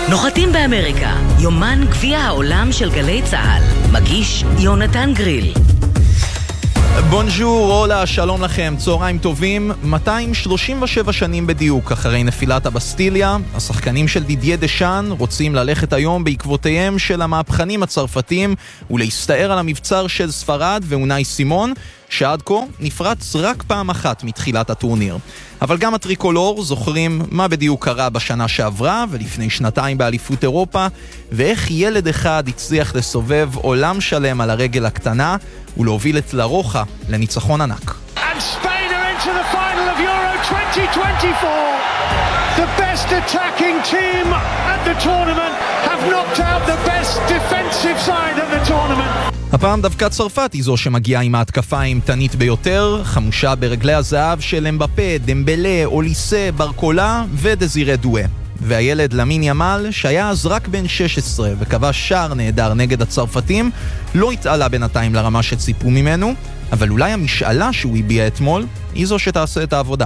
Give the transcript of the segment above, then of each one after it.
נוחתים באמריקה, יומן גביע העולם של גלי צהל. מגיש יונתן גריל. בונז'ור, הולה, שלום לכם, צהריים טובים. 237 שנים בדיוק אחרי נפילת הבסטיליה, השחקנים של דידיה דשאן רוצים ללכת היום בעקבותיהם של המהפכנים הצרפתים ולהסתער על המבצר של ספרד ואונאי סימון, שעד כה נפרץ רק פעם אחת מתחילת הטורניר. אבל גם הטריקולור זוכרים מה בדיוק קרה בשנה שעברה ולפני שנתיים באליפות אירופה, ואיך ילד אחד הצליח לסובב עולם שלם על הרגל הקטנה ולהוביל את לרוחה לניצחון ענק. And Spain are into the final of Euro 2024. The best attacking team at the tournament have knocked out the best defensive side of the tournament. הפעם דווקא צרפת היא זו שמגיעה עם ההתקפה האימתנית ביותר, חמושה ברגלי הזהב של אמבפה, דמבלה, אוליסה, ברקולה ודזירה דואה. והילד למין ימל, שהיה אז רק בן 16 וקבע שער נהדר נגד הצרפתים, לא התעלה בינתיים לרמה שציפו ממנו, אבל אולי המשאלה שהוא הביע אתמול היא זו שתעשה את העבודה.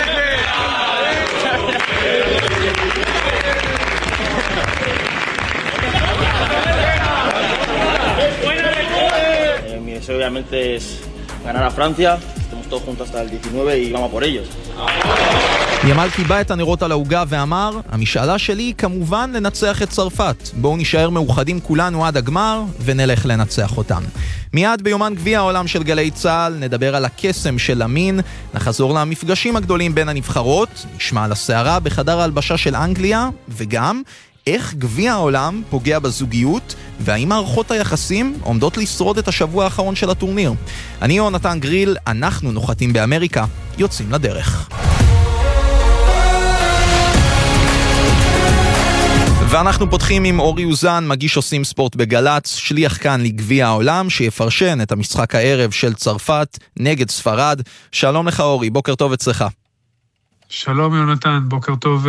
Obviamente es ganar a Francia, estamos todos juntos hasta el 19 y vamos por ellos. ימל קיבע את הנרות על ההוגה ואמר, המשאלה שלי היא כמובן לנצח את צרפת. בואו נשאר מאוחדים כולנו עד הגמר ונלך לנצח אותם. מיד ביומן גביע העולם של גלי צהל נדבר על הקסם של אמין, נחזור למפגשים הגדולים בין הנבחרות, נשמע על הסערה בחדר ההלבשה של אנגליה, וגם איך גביע העולם פוגע בזוגיות, והאם מערכות היחסים עומדות לשרוד את השבוע האחרון של הטורניר. אני יונתן גריל, אנחנו נוחתים באמריקה, יוצאים לדרך. ואנחנו פותחים עם אורי אוזן, מגיש עושים ספורט בגלץ, שליח כאן לגביע העולם, שיפרשן את המשחק הערב של צרפת נגד ספרד. שלום לך אורי, בוקר טוב אצלך. שלום יונתן, בוקר טוב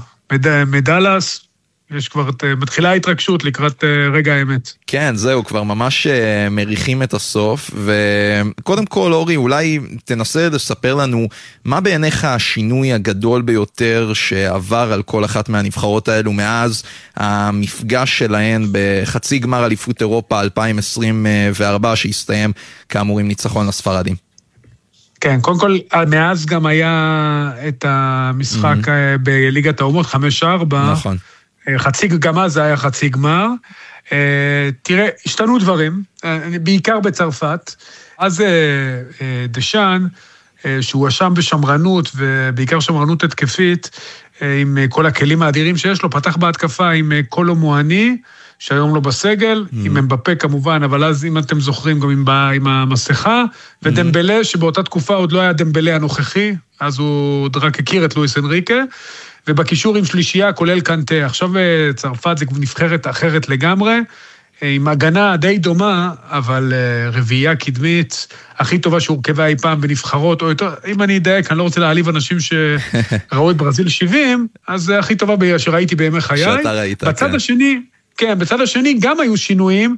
מדלס. יש כבר מתחילה ההתרגשות לקראת רגע האמת. כן, זהו, כבר ממש מריחים את הסוף, וקודם כל אורי, אולי תנסה לספר לנו מה בעיניך השינוי הגדול ביותר שעבר על כל אחת מהנבחרות האלו מאז המפגש שלהן בחצי גמר אליפות אירופה 2024 שהסתיים כאמור עם ניצחון לספרדים. כן, קודם כל, מאז גם היה את המשחק בליגת האומות 5-4. נכון. חצי גמר זה היה חצי גמר. תראה, השתנו דברים, בעיקר בצרפת. אז דשאן, שהוא אשם בשמרנות, ובעיקר שמרנות התקפית, עם כל הכלים האדירים שיש לו, פתח בהתקפה עם קולו מואני, שהיום לא בסגל, עם אמבפה כמובן, אבל אז אם אתם זוכרים גם עם המסכה, ודמבלה, שבאותה תקופה עוד לא היה דמבלה הנוכחי, אז הוא רק הכיר את לואיס אנריקה, ובקישור עם שלישייה, כולל קנטה. עכשיו צרפת זה נבחרת אחרת לגמרי, עם הגנה די דומה, אבל רביעייה קדמית, הכי טובה שהורכבה אי פעם בנבחרות, או יותר, אם אני אדייק, אני לא רוצה להעליב אנשים שראו את ברזיל 70, אז זה הכי טובה שראיתי בימי חיי. שאתה ראית, בצד השני, כן, בצד השני גם היו שינויים,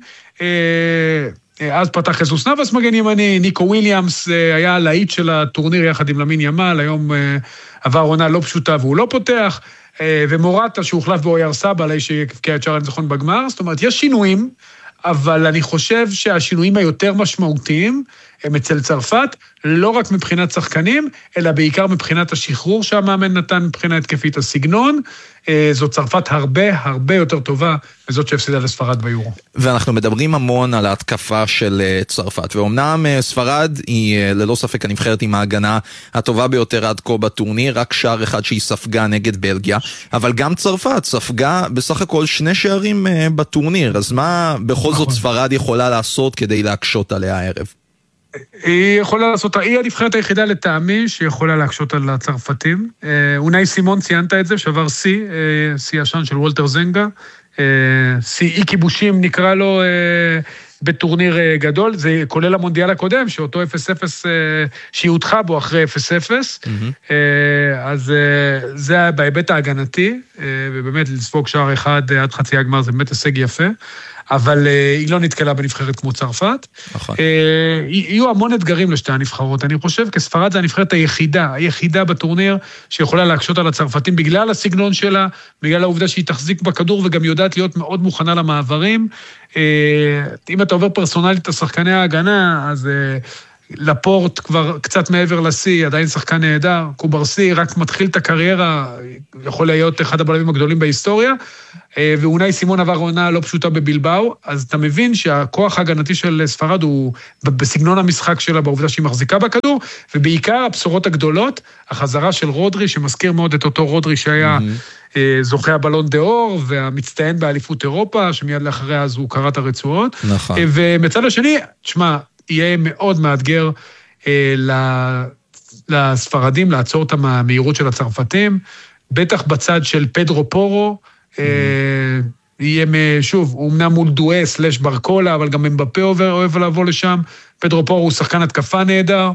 אז פתח חזוס נבס מגן ימני, ניקו וויליאמס היה הלהיט של הטורניר יחד עם למין ימל, היום עבר עונה לא פשוטה והוא לא פותח, ומורטה שהוחלף באויר סבא, עלי שיקפקע את שער הניצחון בגמר, זאת אומרת, יש שינויים, אבל אני חושב שהשינויים היותר משמעותיים הם אצל צרפת, לא רק מבחינת שחקנים, אלא בעיקר מבחינת השחרור שהמאמן נתן, מבחינת התקפית הסגנון, זאת צרפת הרבה יותר טובה, וזאת שהפסידה לספרד ביורו. ואנחנו מדברים המון על ההתקפה של צרפת, ואומנם ספרד היא ללא ספק הנבחרת עם ההגנה הטובה ביותר עד כה בטורניר, רק שער אחד שהיא ספגה נגד בלגיה, אבל גם צרפת ספגה בסך הכל 2 שערים בטורניר, אז מה בכל זאת ספרד יכולה לעשות כדי להקשות עליה הערב? היא יכולה לעשות, היא הנבחרת היחידה לטעמי שיכולה להקשות על הצרפתים. אונאי סימון ציינת את זה, שעבר שיא ישן של וולטר זנגה, שיא אי כיבושים נקרא לו בטורניר גדול, זה כולל המונדיאל הקודם, שאותו 0-0 שיותחה בו אחרי 0-0, אז זה היה בהיבט ההגנתי, ובאמת לספוג שער אחד עד חצי הגמר זה באמת הישג יפה. אבל היא לא נתקלה בנבחרת כמו צרפת. נכון. יהיו המון אתגרים לשתי הנבחרות. אני חושב, כספרד זה הנבחרת היחידה בטורניר שיכולה להקשות על הצרפתים בגלל הסגנון שלה, בגלל העובדה שהיא תחזיק בכדור וגם יודעת להיות מאוד מוכנה למעברים. אם אתה עובר פרסונלית את השחקני ההגנה, אז לפורט כבר קצת מעבר לשיא, עדיין שחקן נהדר, קוברסי רק מתחיל את הקריירה, יכול להיות אחד הבלמים הגדולים בהיסטוריה, ואולי סימון עבר עונה לא פשוטה בבילבאו, אז אתה מבין שהכוח ההגנתי של ספרד הוא בסגנון המשחק שלה, בעובדה שהיא מחזיקה בכדור, ובעיקר הבשורות הגדולות, החזרה של רודרי, שמזכיר מאוד את אותו רודרי שהיה זוכה הבלון דה אור, והמצטיין באליפות אירופה, שמיד לאחריה אז הוא קרא את הרצועות. נכון. ומצד השני, תשמע, יהיה מאוד מאתגר לספרדים לעצור את המהירות של הצרפתים, בטח בצד של פדרו פורו, יהיה שוב, הוא אמנם מול דואה סלש ברקולה, אבל גם אמבפה אוהב לבוא לשם, פדרו פורו הוא שחקן התקפה נהדר,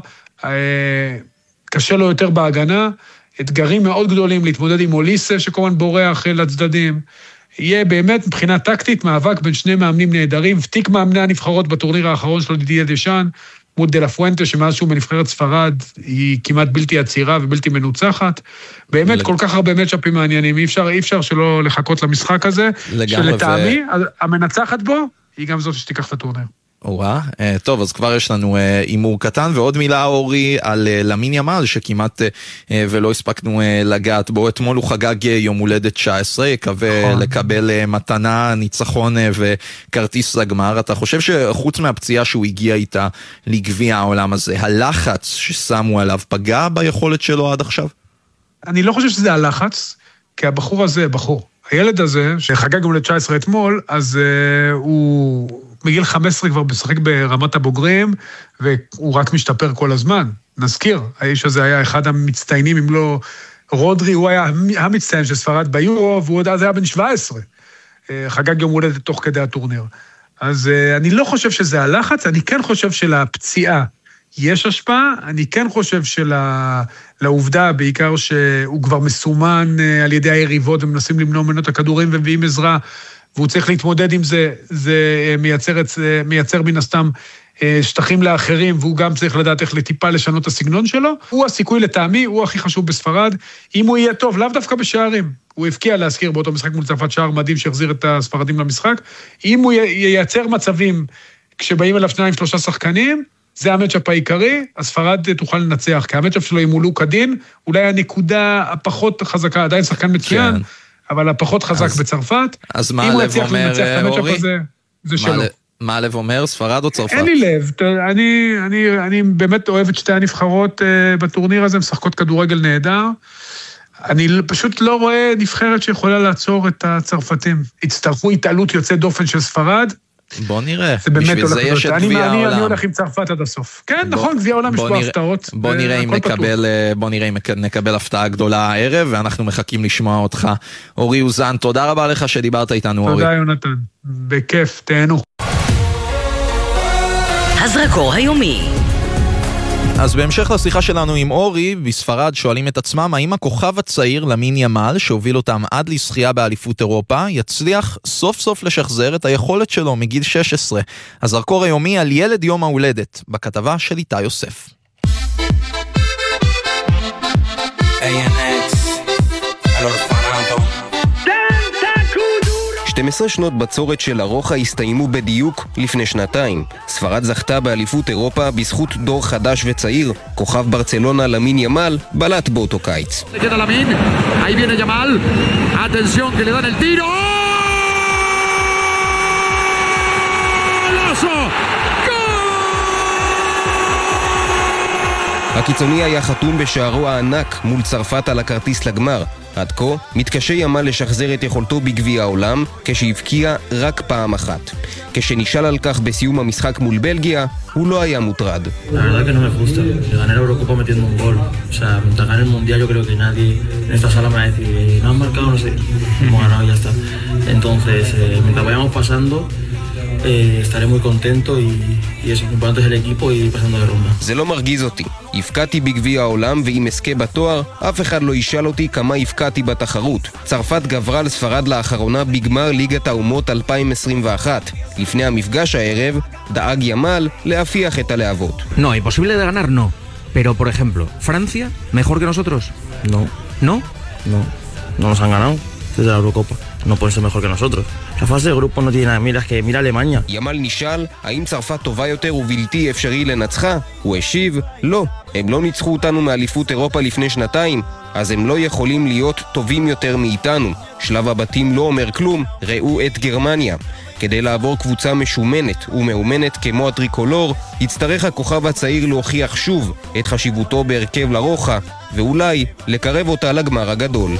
קשה לו יותר בהגנה, אתגרים מאוד גדולים להתמודד עם אוליסה שכמובן בורח לצדדים, יהיה באמת מבחינה טקטית מאבק בין שני מאמנים נהדרים, ותיק מאמני הנבחרות בטורניר האחרון שלו דידיה דשאן, מול דה לה פואנטה, שמאז שהוא בנבחרת ספרד, היא כמעט בלתי עצירה ובלתי מנוצחת. באמת כל כך הרבה מצ'אפים מעניינים, אי אפשר שלא לחכות למשחק הזה, שלטעמי, המנצחת בו, היא גם זאת שתיקח את הטורניר. טוב, אז כבר יש לנו אימור קטן, ועוד מילה אורי על למין ימל, שכמעט ולא הספקנו לגעת בו. אתמול הוא חגג יום הולדת 19, יקווה לקבל מתנה, ניצחון וכרטיס לגמר. אתה חושב שחוץ מהפציעה שהוא הגיע איתה לגביע העולם הזה, הלחץ ששמו עליו פגע ביכולת שלו עד עכשיו? אני לא חושב שזה הלחץ, כי הבחור הזה, הילד הזה, שחגג יום הולדת 19 אתמול, אז הוא מגיל 15 כבר משחק ברמת הבוגרים, והוא רק משתפר כל הזמן. נזכיר, האיש הזה היה אחד המצטיינים, אם לא רודרי, הוא היה המצטיין של ספרד ביורו, והוא עוד אז היה בן 17. חגג יום הולדת תוך כדי הטורניר. אז אני לא חושב שזה הלחץ, אני כן חושב שלפציעה יש השפעה, אני כן חושב שלעובדה, בעיקר שהוא כבר מסומן על ידי היריבות, ומנסים למנוע ממנו את הכדורים ומביאים עזרה, והוא צריך להתמודד עם זה, זה מייצר מן הסתם שטחים לאחרים, והוא גם צריך לדעת איך לטיפה לשנות את הסגנון שלו. הוא הסיכוי לטעמי, הוא הכי חשוב בספרד. אם הוא יהיה טוב, לאו דווקא בשערים. הוא הבקיע להזכיר באותו משחק מול צרפת שער מדהים שהחזיר את הספרדים למשחק. אם הוא ייצר מצבים כשבאים אליו 2-3 שחקנים, זה המצ'אפ העיקרי, הספרד תוכל לנצח, כי המצ'אפ שלו אם הוא לא קדין, אולי הנקודה הפחות חזקה, עדיין שחקן מצוין, אבל הפחות חזק בצרפת. אז מה הלב אומר, אורי? זה שלו. מה הלב אומר, ספרד או צרפת? אין לי לב, אני באמת אוהב את שתי הנבחרות בטורניר הזה, משחקות כדורגל נהדר, אני פשוט לא רואה נבחרת שיכולה לעצור את הצרפתים. הצטרפו התעלות יוצא דופן של ספרד, בוא נראה, בשביל זה יש את גביע העולם. אני הולך עם צרפת עד הסוף. כן, נכון, גביע העולם יש בו הפתעות. בוא נראה אם נקבל הפתעה גדולה הערב, ואנחנו מחכים לשמוע אותך. אורי אוזן, תודה רבה לך שדיברת איתנו, אורי. תודה יונתן, בכיף, תהנו. הזרקור היומי. אז בהמשך לשיחה שלנו עם אורי, בספרד שואלים את עצמם האם הכוכב הצעיר למין ימל, שהוביל אותם עד לזכייה באליפות אירופה, יצליח סוף סוף לשחזר את היכולת שלו מגיל 16. הזרקור היומי על ילד יום ההולדת, בכתבה של איתי יוסף. 12 שנות בצורת של ארוחה הסתיימו בדיוק לפני שנתיים. ספרד זכתה באליפות אירופה בזכות דור חדש וצעיר. כוכב ברצלונה למין ימל בלט באותו קיץ. הקיצוני היה חתום בשערו הענק מול צרפת על הכרטיס לגמר. עד כה, מתקשה ימל לשחזר את יכולתו בגביע העולם, כשהבקיע רק פעם אחת. כשנשאל על כך בסיום המשחק מול בלגיה, הוא לא היה מוטרד. La verdad que no me frustra. Ganar Eurocopa metiendo un gol. O sea, mientras gane el Mundial yo creo que nadie en esta sala me va a decir, no han marcado, no sé. Hemos ganado y ya está. Entonces, mientras vayamos pasando, estaré muy contento y eso, lo importante es el equipo y pasando de ronda. זה לא מרגיז אותי. הפקעתי בגביע העולם, ואם אזכה בתואר, אף אחד לא ישאל אותי כמה הפקעתי בתחרות. צרפת גברה על ספרד לאחרונה בגמר ליגת האומות 2021. לפני המפגש הערב, דאג ימל להפיח את הלהבות. No, imposible de ganar, no. Pero, por ejemplo, ¿Francia mejor que nosotros? No, ¿No? no nos han ganado desde la Eurocopa. No pueden ser mejor que nosotros. La fase de grupo no tiene nada. Mira, es que mira Alemania. ימל נשאל, האם צרפת טובה יותר ובלתי אפשרי לנצחה? הוא השיב, לא. הם לא ניצחו אותנו מאליפות אירופה לפני שנתיים, אז הם לא יכולים להיות טובים יותר מאיתנו. שלב הבתים לא אומר כלום, ראו את גרמניה. כדי לעבור קבוצה משומנת ומאומנת כמו הטריקולור, יצטרך הכוכב הצעיר להוכיח שוב את חשיבותו בהרכב לרוחה, ואולי לקרב אותה לגמר הגדול.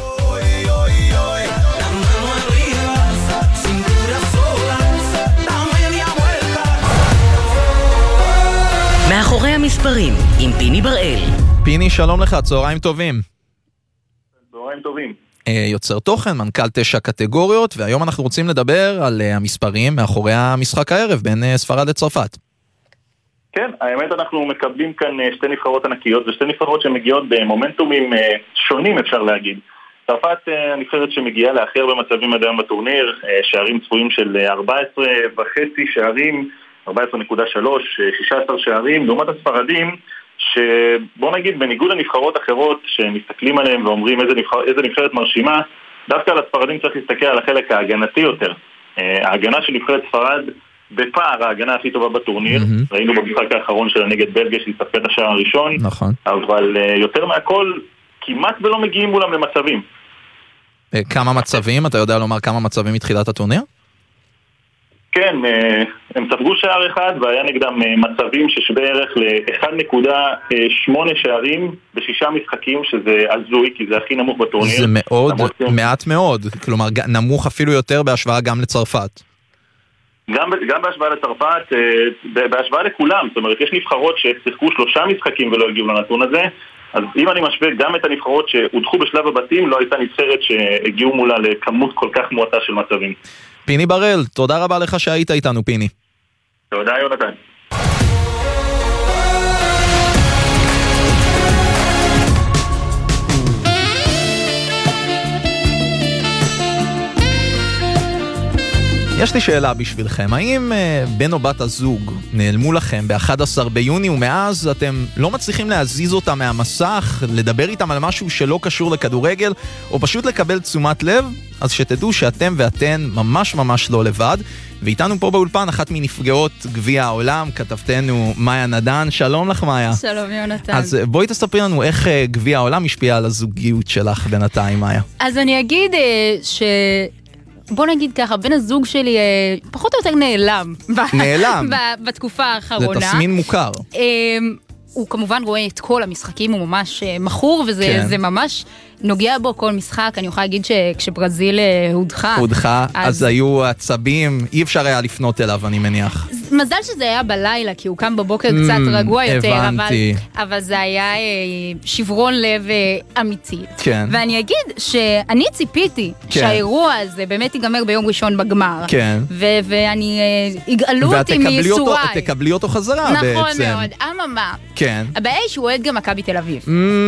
מאחורי המספרים, עם פיני בראל. פיני, שלום לך, צהריים טובים. צהריים טובים. יוצר תוכן, מנכ"ל 9 קטגוריות, והיום אנחנו רוצים לדבר על המספרים מאחורי המשחק הערב בין ספרד לצרפת. כן, האמת אנחנו מקבלים כאן שתי נבחרות ענקיות, ושתי נבחרות שמגיעות במומנטומים שונים אפשר להגיד. צרפת הנבחרת שמגיעה לאחר במצבים עד היום בטורניר, שערים צפויים של 14.5 שערים, 14.3, 16 שערים, לעומת הספרדים, שבוא נגיד בניגוד לנבחרות אחרות שמסתכלים עליהם ואומרים איזה נבחרת מרשימה, דווקא על הספרדים צריך להסתכל על החלק ההגנתי יותר. ההגנה של נבחרת ספרד בפער ההגנה הכי טובה בטורניר, ראינו במשחק האחרון שלה נגד בלגיה שהיא ספקה את השער הראשון, נכון. אבל יותר מהכל כמעט ולא מגיעים מולם למצבים. כמה מצבים? אתה יודע לומר כמה מצבים מתחילת הטורניר? כן, הם ספגו שער אחד והיה נגדם מצבים ששווה ערך ל-1.8 שערים בשישה משחקים, שזה הזוי, כי זה הכי נמוך בטורניר. זה מאוד, מעט מאוד, כלומר נמוך אפילו יותר בהשוואה גם לצרפת. גם בהשוואה לצרפת, בהשוואה לכולם, זאת אומרת, יש נבחרות ששיחקו 3 משחקים ולא הגיעו לנתון הזה, אז אם אני משווה גם את הנבחרות שהודחו בשלב הבתים, לא הייתה נבחרת שהגיעו מולה לכמות כל כך מועטה של מצבים. פיני בראל, תודה רבה לך שהיית איתנו, פיני. תודה, יונתן. יש לי שאלה בשבילכם, האם בן או בת הזוג נעלמו לכם ב-11 ביוני ומאז אתם לא מצליחים להזיז אותם מהמסך, לדבר איתם על משהו שלא קשור לכדורגל, או פשוט לקבל תשומת לב? אז שתדעו שאתם ואתן ממש ממש לא לבד. ואיתנו פה באולפן אחת מנפגעות גביע העולם, כתבתנו מאיה נדן. שלום לך מאיה. שלום יונתן. אז בואי תספרי לנו איך גביע העולם השפיע על הזוגיות שלך בינתיים, מאיה. אז אני אגיד בוא נגיד ככה, בן הזוג שלי פחות או יותר נעלם. נעלם? בתקופה האחרונה. זה תסמין מוכר. הוא כמובן רואה את כל המשחקים, הוא ממש מכור, וזה ממש נוגע בו כל משחק. אני יכולה להגיד שכשברזיל הודחה, אז היו עצבים, אי אפשר היה לפנות אליו, אני מניח. מזל שזה היה בלילה, כי הוא קם בבוקר קצת רגוע יותר, אבל זה היה שברון לב אמיתי. כן. ואני אגיד שאני ציפיתי שהאירוע הזה באמת ייגמר ביום ראשון בגמר. כן. ואני יגאלו אותי מייסוריי. ותקבלי אותו חזרה בעצם. נכון מאוד, אממה. כן. הבעיה היא שהוא אוהד גם מכבי תל אביב.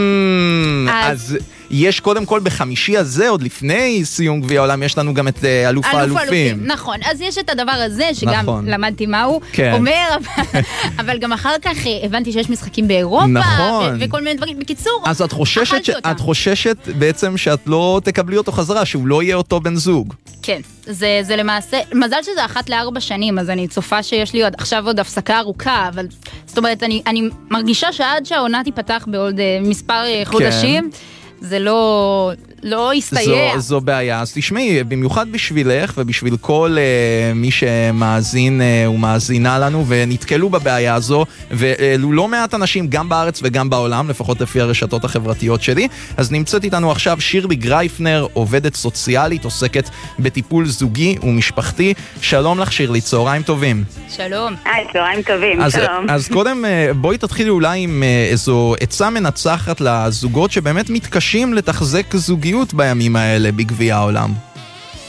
אז יש קודם כל בחמישי הזה, עוד לפני סיום גביע העולם, יש לנו גם את אלוף האלופים. נכון, אז יש את הדבר הזה שגם למדתי מהו אומר, אבל גם אחר כך הבנתי שיש משחקים באירופה וכל מיני דברים. בקיצור, אז את חוששת בעצם שאת לא תקבלי אותו חזרה, שהוא לא יהיה אותו בן זוג. כן, זה למעשה, מזל שזה 1 ל4 שנים, אז אני צופה שיש לי עכשיו עוד הפסקה ארוכה, אבל זאת אומרת, אני מרגישה שעד שהעונה תיפתח בעוד מספר חודשים, זה לא יסתייע. זו בעיה. אז תשמעי, במיוחד בשבילך ובשביל כל מי שמאזין ומאזינה לנו ונתקלו בבעיה הזו, ואלו לא מעט אנשים גם בארץ וגם בעולם, לפחות לפי הרשתות החברתיות שלי. אז נמצאת איתנו עכשיו שירלי גרייפנר, עובדת סוציאלית, עוסקת בטיפול זוגי ומשפחתי. שלום לך שירלי, צהריים טובים. שלום. צהריים טובים, שלום. אז קודם בואי תתחילי אולי עם איזו עצה מנצחת לזוגות שבאמת מתקשים לתחזק זוגיות בימים האלה בגביע העולם.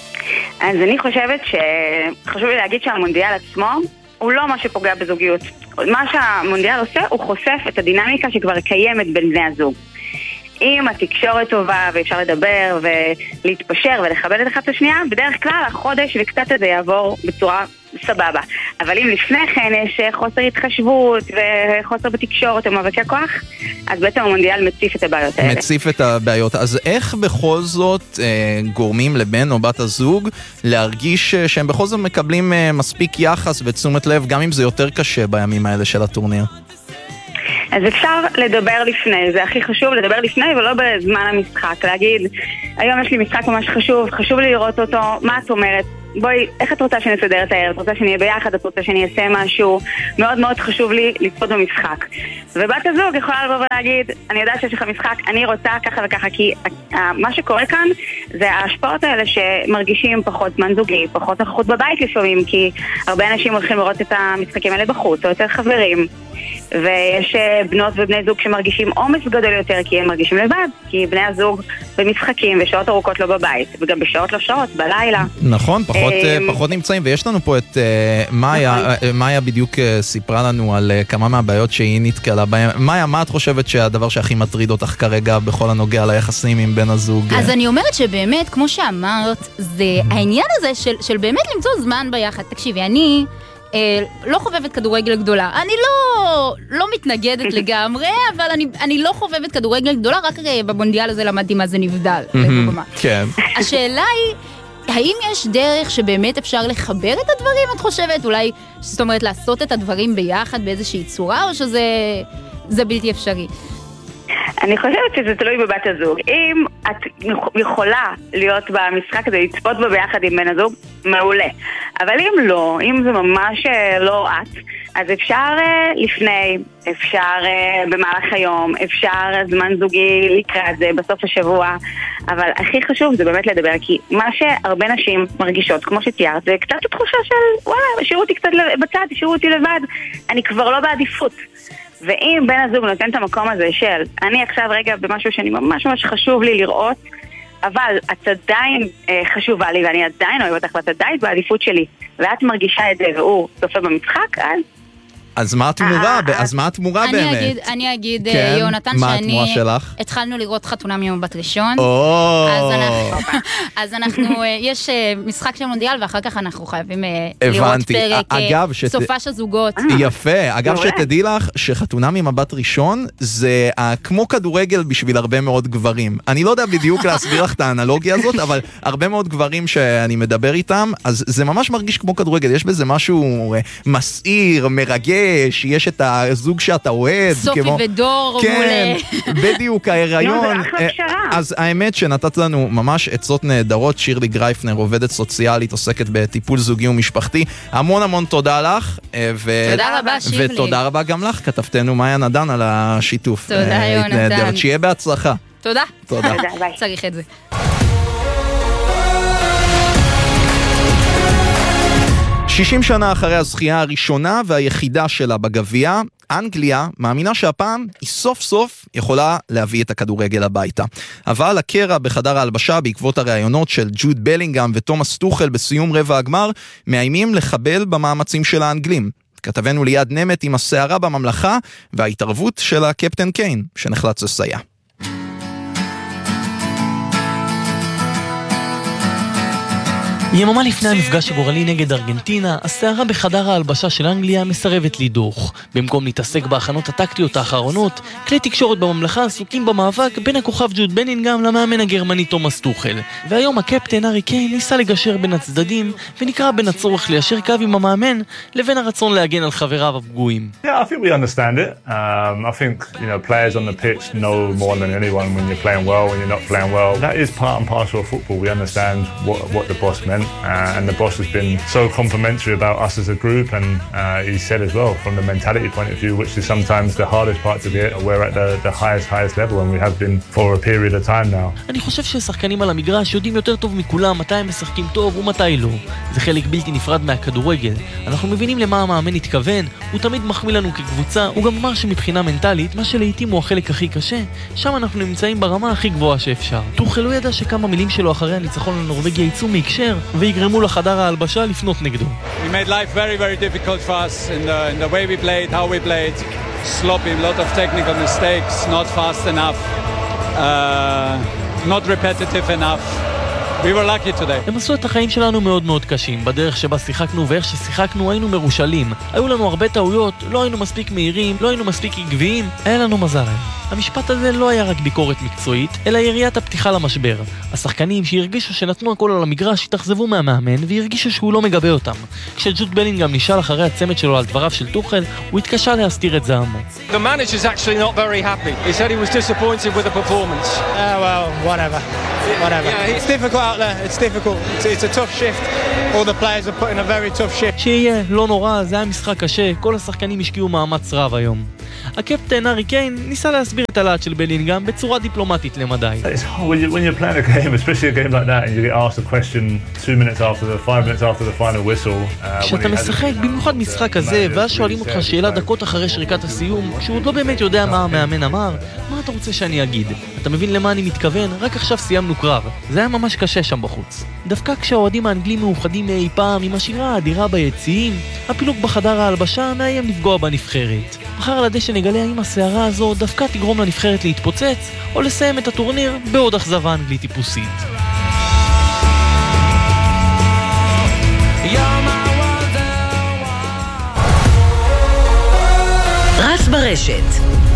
אז אני חושבת שחשוב לי להגיד שהמונדיאל עצמו הוא לא מה שפוגע בזוגיות. מה שהמונדיאל עושה, הוא חושף את הדינמיקה שכבר קיימת בין בני הזוג. אם התקשורת טובה ואפשר לדבר ולהתפשר ולכבד את אחת השנייה, בדרך כלל החודש וקצת הזה יעבור בצורה סבבה. אבל אם לפני כן יש חוסר התחשבות וחוסר בתקשורת או מאבקי כוח, אז בעצם המונדיאל מציף את הבעיות האלה. מציף את הבעיות. אז איך בכל זאת גורמים לבן או בת הזוג להרגיש שהם בכל זאת מקבלים מספיק יחס ותשומת לב, גם אם זה יותר קשה בימים האלה של הטורניר? אז אפשר לדבר לפני, זה הכי חשוב לדבר לפני ולא בזמן המשחק, להגיד, היום יש לי משחק ממש חשוב לי לראות אותו, מה את אומרת? בואי, איך את רוצה שנסדר את הערב? את רוצה שנהיה ביחד? את רוצה שאני אעשה משהו? מאוד מאוד חשוב לי לצפות במשחק. ובת הזוג יכולה לבוא ולהגיד, אני יודעת שיש לך משחק, אני רוצה ככה וככה, כי מה שקורה כאן זה ההשפעות האלה שמרגישים פחות זמן זוגי, פחות נוכחות בבית לפעמים, כי הרבה אנשים הולכים לראות את המשחקים האלה בחוץ, או יותר חברים. ויש בנות ובני זוג שמרגישים עומס גדול יותר כי הם מרגישים לבד, כי בני הזוג במשחקים ושעות ארוכות לא בבית, וגם בשעות לא שעות, בלילה. נכון, פחות נמצאים, ויש לנו פה את מאיה בדיוק סיפרה לנו על כמה מהבעיות שהיא נתקלה בהם. מאיה, מה את חושבת שהדבר שהכי מטריד אותך כרגע בכל הנוגע ליחסים עם בן הזוג? אז אני אומרת שבאמת, כמו שאמרת, זה העניין הזה של באמת למצוא זמן ביחד. תקשיבי, אני לא חובבת כדורגל גדולה. אני לא מתנגדת לגמרי, אבל אני לא חובבת כדורגל גדולה, רק במונדיאל הזה למדתי מה זה נבדל. כן. השאלה היא, האם יש דרך שבאמת אפשר לחבר את הדברים, את חושבת? אולי, זאת אומרת, לעשות את הדברים ביחד באיזושהי צורה, או שזה בלתי אפשרי? אני חושבת שזה תלוי בבת הזוג. אם את יכולה להיות במשחק הזה, לצפות בו ביחד עם בן הזוג, מעולה. אבל אם לא, אם זה ממש לא את, אז אפשר לפני, אפשר במהלך היום, אפשר זמן זוגי לקראת זה בסוף השבוע, אבל הכי חשוב זה באמת לדבר, כי מה שהרבה נשים מרגישות, כמו שתיארת, זה קצת תחושה של וואלה, השאירו אותי קצת בצד, השאירו אותי לבד, אני כבר לא בעדיפות. ואם בן הזוג נותן את המקום הזה של אני עכשיו רגע במשהו שאני ממש ממש חשוב לי לראות, אבל את עדיין חשובה לי ואני עדיין אוהבת אותך ואת עדיין בעדיפות שלי, ואת מרגישה את זה והוא צופה במשחק, אז מה התמורה באמת? אני אגיד, יונתן, שאני התחלנו לראות חתונה ממבט ראשון, אז אנחנו, יש משחק של מונדיאל ואחר כך אנחנו חייבים לראות פרק סופש הזוגות. יפה, אגב שתדעי לך שחתונה ממבט ראשון זה כמו כדורגל בשביל הרבה מאוד גברים. אני לא יודע בדיוק להסביר לך את האנלוגיה הזאת, אבל הרבה מאוד גברים שאני מדבר איתם, אז זה ממש מרגיש כמו כדורגל, יש בזה משהו מסעיר, מרגש, יש את הזוג שאתה אוהד. סופי ודור. כן, בדיוק, ההיריון. אז האמת שנתת לנו ממש עצות נהדרות. שירלי גרייפנר, עובדת סוציאלית, עוסקת בטיפול זוגי ומשפחתי. המון תודה לך. תודה רבה, שירלי. ותודה רבה גם לך, כתבתנו מאיה נדן, על השיתוף. תודה, יונתן. שיהיה בהצלחה. תודה. תודה. צריך את זה. 60 שנה אחרי הזכייה הראשונה והיחידה שלה בגביע, אנגליה מאמינה שהפעם היא סוף סוף יכולה להביא את הכדורגל הביתה. אבל הקרע בחדר ההלבשה בעקבות הראיונות של ג'וד בלינגהאם ותומאס טוחל בסיום רבע הגמר מאיימים לחבל במאמצים של האנגלים. כתבנו ליד נמת עם הסערה בממלכה וההתערבות של הקפטן קיין שנחלץ לסייע. יממה לפני המפגש הגורלי נגד ארגנטינה, הסערה בחדר ההלבשה של אנגליה מסרבת להידוך. במקום להתעסק בהכנות הטקטיות האחרונות, כלי תקשורת בממלכה עסוקים במאבק בין הכוכב ג'וד בלינגהאם למאמן הגרמני תומאס טוחל. והיום הקפטן הארי קיין ניסה לגשר בין הצדדים, ונקרא בין הצורך ליישר קו עם המאמן לבין הרצון להגן על חבריו הפגועים. Yeah, I think we understand it. I think, players on the pitch know more than anyone when you're playing well, when you're not playing well. That is part and parcel of football. We understand what the boss meant. And the boss has been so complimentary about us as a group, and he said as well, from the mentality point of view, which is sometimes the hardest part to get, we're at the highest level, and we have been for a period of time now. אני חושב ששחקנים על המגרש יודעים יותר טוב מכולם מתי הם משחקים טוב ומתי לא. זה חלק בלתי נפרד מהכדורגל. אנחנו מבינים למה המאמן התכוון, הוא תמיד מחמיא לנו כקבוצה, הוא גם אמר שמבחינה מנטלית, מה שלעיתים הוא החלק הכי קשה, שם אנחנו נמצאים ברמה הכי גבוהה שאפשר. טוחל לא ידע שכמה מילים שלו אחרי הניצחון לנורווגיה יצאו מהקשר, ויגרמו לחדר ההלבשה לפנות נגדו. We made life very very difficult for us in the way we played, how we played. Sloppy, a lot of technical mistakes, not fast enough, not repetitive enough. We were lucky today. הם עשו את החיים שלנו מאוד מאוד קשים. בדרך שבה שיחקנו ואיך ששיחקנו היינו מרושלים. היו לנו הרבה טעויות, לא היינו מספיק מהירים, לא היינו מספיק עקביים, היה לנו מזל. המשפט הזה לא היה רק ביקורת מקצועית, אלא יריית הפתיחה למשבר. השחקנים שהרגישו שנתנו הכל על המגרש התאכזבו מהמאמן והרגישו שהוא לא מגבה אותם. כשג'וד בלינגהאם נשאל אחרי הצמד שלו על דבריו של טוחל, הוא התקשה להסתיר את זעמו. The manager's actually not very happy. He said he was disappointed with the performance. Well, whatever. Yeah, it's difficult out there. It's difficult. It's a tough shift. All the players are putting a very tough shift. שיהיה, לא נורא, זה היה משחק קשה. כל השחקנים השקיעו מאמץ רב היום. הקפטן הארי קיין ניסה להסביר את הלהט של בלינגהאם בצורה דיפלומטית למדי. When you're playing a game, especially a game like that, and you get asked a question 2 minutes after the 5 minutes after the final whistle. כשאתה משחק, במיוחד משחק כזה, ואז שואלים אותך שאלה דקות אחרי שריקת הסיום, כשהוא עוד לא באמת יודע מה המאמן אמר, מה אתה רוצה שאני אגיד? אתה מבין למה אני מתכוון? רק עכשיו סיימנו קרב. זה היה ממש קשה שם בחוץ. דווקא כשהאוהדים האנגלים מאוחדים מאי פעם עם השירה האדירה ביציעים, הפילוג בחדר ההלבשה מאיים לפגוע בנבחרת. מחר על הדשא נגלה האם הסערה הזו דווקא תגרום לנבחרת להתפוצץ, או לסיים את הטורניר בעוד אכזבה אנגלית טיפוסית. רץ ברשת.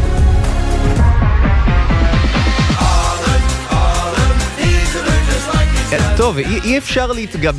טוב, אי אפשר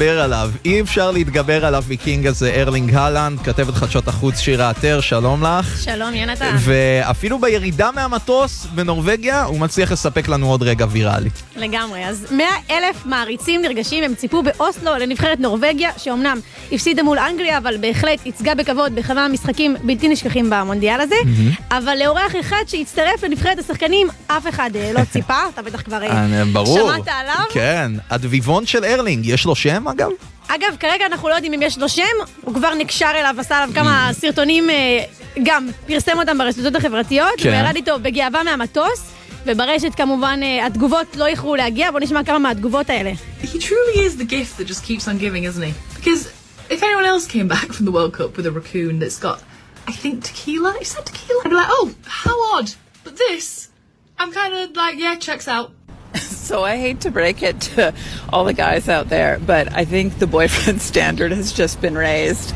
להתגבר עליו מקינג הזה, ארלינג הלנד, כתבת חדשות החוץ שירה עטר, שלום לך. שלום יונתן. ואפילו בירידה מהמטוס בנורווגיה הוא מצליח לספק לנו עוד רגע ויראלי. לגמרי, אז 100,000 מעריצים נרגשים, הם ציפו באוסלו לנבחרת נורווגיה, שאומנם הפסידה מול אנגליה, אבל בהחלט ייצגה בכבוד בכמה משחקים בלתי נשכחים במונדיאל הזה, אבל לאורח אחד שהצטרף לנבחרת השחקנים, אף אחד לא ציפה, אתה בטח כבר שמעת עליו. כן, הדביבון של ארלינג, יש לו שם אגב? אגב, כרגע אנחנו לא יודעים אם יש לו שם, הוא כבר נקשר אליו, עשה עליו כמה סרטונים, גם פרסם אותם ברשתות החברתיות, וירד איתו בגאווה מהמטוס, וברשת כמובן התגובות לא יכלו להגיע, בוא נשמע כמה מהתגובות האלה. He truly is the gift that just keeps on giving, isn't he? Because if anyone else came back from the World Cup with a raccoon that's got, I think, tequila, he said tequila, I'd be like, oh, how odd, but this, I'm kind of like, yeah, checks out. So I hate to break it to all the guys out there, but I think the boyfriend standard has just been raised.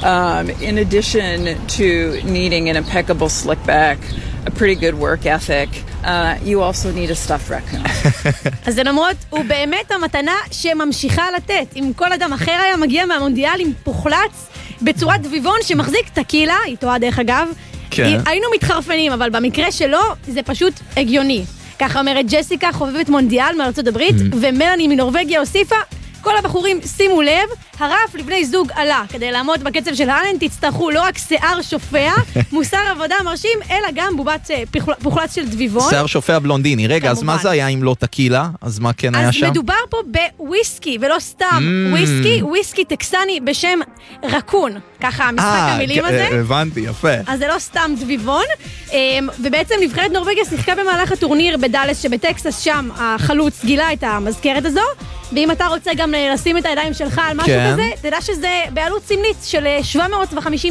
In addition to needing an impeccable slick back, a pretty good work ethic, you also need a stuffed raccoon. אז למרות, הוא באמת המתנה שממשיכה לתת. אם כל אדם אחר היה מגיע מהמונדיאל עם פוחלץ בצורת דביבון שמחזיק טקילה, איתו דרך אגב, היינו מתחרפנים, אבל במקרה שלו זה פשוט הגיוני. ככה אומרת ג'סיקה, חובבת מונדיאל מארצות הברית, ומלאני מנורווגיה הוסיפה, כל הבחורים שימו לב, הרף לבני זוג עלה. כדי לעמוד בקצב של האלן תצטרכו לא רק שיער שופע, מוסר עבודה מרשים, אלא גם בובת פוחלץ של דביבון. שיער שופע בלונדיני. רגע, אז מה זה היה אם לא טקילה? אז מה כן היה שם? אז מדובר פה בוויסקי, ולא סתם וויסקי טקסני בשם רקון. ככה המשחק המילים הזה. הבנתי, יפה. אז זה לא סתם דביבון. ובעצם נבחרת נורווגיה שיחקה במהלך הטורניר בדלס שבטקסס, שם החלוץ גילה את המזכרת הזו. ואם אתה רוצה גם לשים את הידיים שלך על משהו כזה, תדע שזה בעלות סמלית של $750.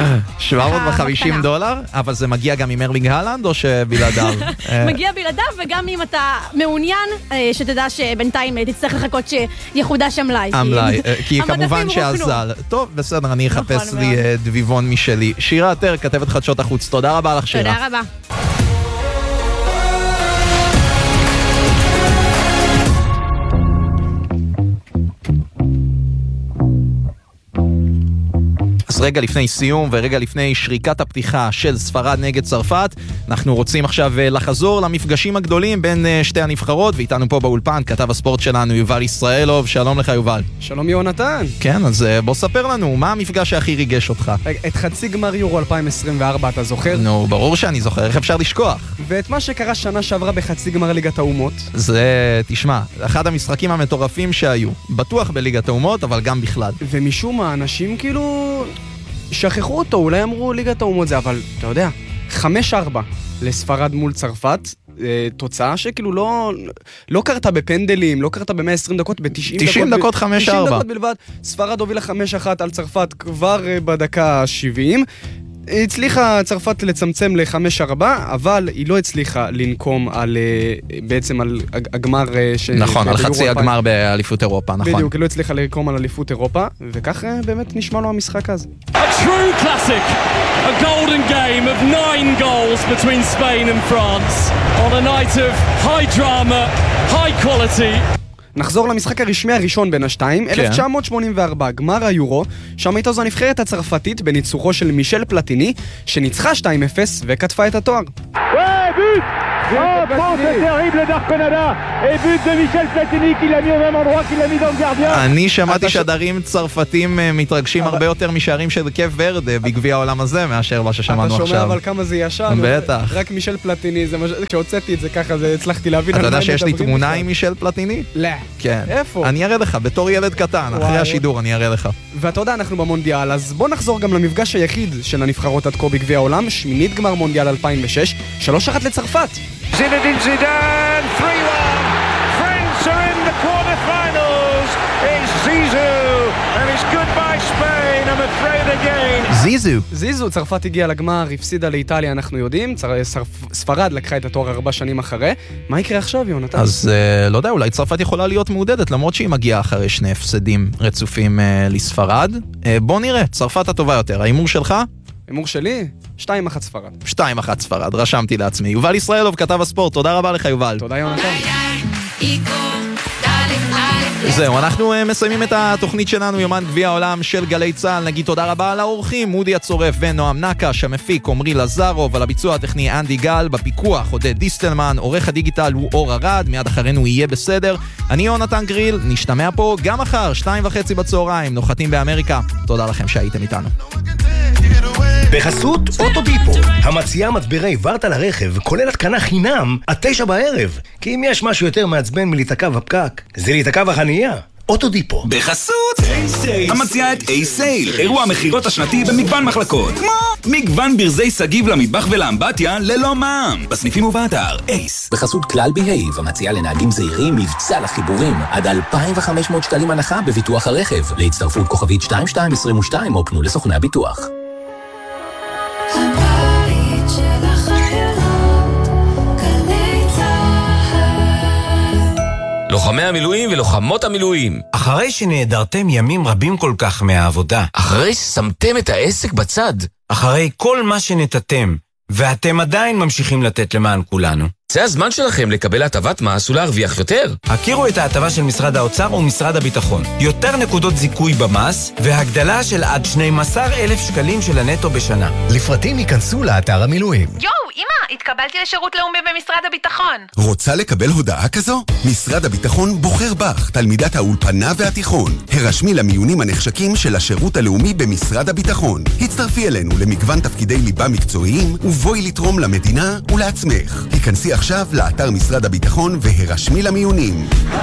$750? אבל זה מגיע גם עם ארלינג הלנד או שבלעדיו? מגיע בלעדיו, וגם אם אתה מעוניין, שתדע שבינתיים תצטרך לחכות שיחודש המלאי. המלאי, כי כמובן שהזל. טוב, בסדר, אני אחפש לי דביבון משלי. שירה עטר, כתבת חדשות החוץ. תודה רבה לך, שירה. תודה רבה. אז רגע לפני סיום ורגע לפני שריקת הפתיחה של ספרד נגד צרפת, אנחנו רוצים עכשיו לחזור למפגשים הגדולים בין שתי הנבחרות, ואיתנו פה באולפן כתב הספורט שלנו יובל ישראלוב. שלום לך יובל. שלום יונתן. כן, אז בוא ספר לנו, מה המפגש שהכי ריגש אותך? את חצי גמר יורו 2024 אתה זוכר? נו, ברור שאני זוכר, איך אפשר לשכוח? ואת מה שקרה שנה שעברה בחצי גמר ליגת האומות? זה, תשמע, אחד המשחקים המטורפים שהיו, בטוח בליגת האומות, אבל גם בכלל. ומשום מה, אנשים כאילו שכחו אותו, אולי אמרו ליגת האומות זה, אבל אתה יודע, 5-4 לספרד מול צרפת, תוצאה שכאילו לא קרתה בפנדלים, לא קרתה ב-120 דקות, ב-90 דקות 5-4. 90 דקות בלבד. ספרד הובילה 5-1 על צרפת כבר בדקה 70. הצליחה צרפת לצמצם ל-5-4, אבל היא לא הצליחה לנקום בעצם על הגמר נכון, על חצי הגמר באליפות אירופה, נכון. בדיוק, היא לא הצליחה לנקום על אליפות אירופה, וכך באמת נשמע לו המשחק הזה. A true classic, a golden game of 9 goals between Spain and France on a night of high drama, high quality. נחזור למשחק הרשמי הראשון בין השתיים, 1984, גמר היורו, שם הייתה זו הנבחרת הצרפתית בניצוחו של מישל פלטיני, שניצחה 2-0 וכתפה את התואר. Oh, c'est terrible d'Arconada et but de Michel Platini qui l'a mis au même endroit qu'il l'a mis dans le gardien. אני שמעתי שדרים צרפתים מתרגשים הרבה יותר משערים של קייפ ורדה בגביע העולם הזה מאשר מה ששמענו עכשיו. אתה שומע אבל כמה זה ישר? בטח. רק מישל פלטיני, כשהוצאתי את זה ככה, הצלחתי להבין. אתה יודע שיש לי תמונה עם מישל פלטיני? לא. כן. איפה? אני אראה לך, בתור ילד קטן, אחרי השידור אני אראה לך. ואתה יודע, אנחנו במונדיאל, אז בוא נחזור גם למפגש היחיד של הנבחרות עד כה בגביע העולם, שמינית גמר מונדיאל 2006, 3-1 לצרפת. Zinedine Zidane, 3-1. France are in the quarterfinals. It's Zizou, and it's goodbye Spain, I'm afraid again. זיזו, צרפת הגיעה לגמר, הפסידה לאיטליה, אנחנו יודעים. ספרד לקחה את התואר 4 שנים אחרי. מה יקרה עכשיו, יונתן? אז לא יודע, אולי צרפת יכולה להיות מעודדת, למרות שהיא מגיעה אחרי 2 הפסדים רצופים לספרד. בוא נראה, צרפת הטובה יותר. האימור שלך? האימור שלי? 2-1 ספרד. 2-1 ספרד, רשמתי לעצמי. יובל ישראלוב, כתב הספורט, תודה רבה לך יובל. תודה יונתן. זהו, אנחנו מסיימים את התוכנית שלנו, יומן גביע העולם של גלי צהל. נגיד תודה רבה לאורחים, מודי הצורף ונועם נקש, המפיק עומרי לזרוב, על הביצוע הטכני אנדי גל, בפיקוח עודד דיסטלמן, עורך הדיגיטל הוא אור ארד, מיד אחרינו יהיה בסדר. אני יונתן גריל, נשתמע פה גם מחר, 2:30 בצהריים, נוחתים באמריקה. תודה לכם שהייתם איתנו. בחסות אוטודיפו, המציעה מצברי ורטה לרכב, כולל התקנה חינם, עד 9 בערב. כי אם יש משהו יותר מעצבן מלהיתקע בפקק, זה להיתקע בחנייה. אוטודיפו. בחסות A-Sales, המציעה את A-Sale, אירוע המחירות השנתי במגוון מחלקות, כמו מגוון ברזי סגיב למטבח ולאמבטיה ללא מע"מ, בסניפים ובאתר אייס. בחסות כלל בהייב, המציעה לנהגים זהירים מבצע לחיבורים, עד 2,500 שקלים הנחה בביטוח הרכב, להצטרפות כוכבית 2222 או פנו לסוכני הביטוח. הבית של החיילות, גלי צהל. לוחמי המילואים ולוחמות המילואים. אחרי שנעדרתם ימים רבים כל כך מהעבודה. אחרי ששמתם את העסק בצד. אחרי כל מה שנתתם, ואתם עדיין ממשיכים לתת למען כולנו. זה הזמן שלכם לקבל הטבת מס ולהרוויח יותר. הכירו את ההטבה של משרד האוצר ומשרד הביטחון. יותר נקודות זיכוי במס, והגדלה של עד 12,000 שקלים של הנטו בשנה. לפרטים ייכנסו לאתר המילואים. יואו, אמא, התקבלתי לשירות לאומי במשרד הביטחון. רוצה לקבל הודעה כזו? משרד הביטחון בוחר בך, תלמידת האולפנה והתיכון. הרשמי למיונים הנחשקים של השירות הלאומי במשרד הביטחון. הצטרפי אלינו למגוון תפקידי ליבה מקצועיים, ובואי לתרום למדינה ולעצמך. היכנסי עכשיו לאתר משרד הביטחון והרשמי למיונים.